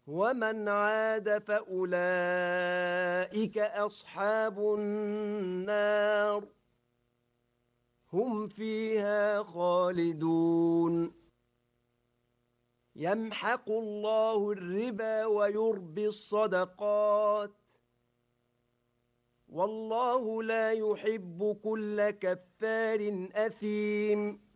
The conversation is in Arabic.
ومن عاد فأولئك أصحاب النار هم فيها خالدون يمحق الله الربا ويربي الصدقات والله لا يحب كل كفار أثيم